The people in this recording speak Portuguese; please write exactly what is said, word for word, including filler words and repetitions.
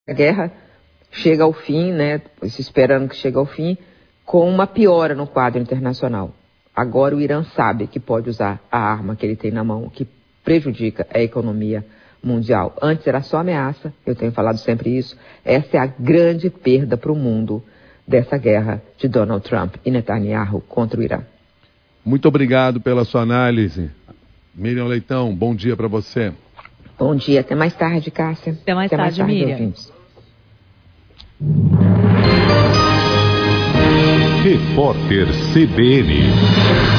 A guerra chega ao fim, né, se esperando que chegue ao fim, com uma piora no quadro internacional. Agora o Irã sabe que pode usar a arma que ele tem na mão, que prejudica a economia mundial. Antes era só ameaça, eu tenho falado sempre isso. Essa é a grande perda para o mundo dessa guerra de Donald Trump e Netanyahu contra o Irã. Muito obrigado pela sua análise. Miriam Leitão, bom dia para você. Bom dia, até mais tarde, Cássia. Até mais até tarde, mais tarde, Miriam. ouvintes. Repórter C B N.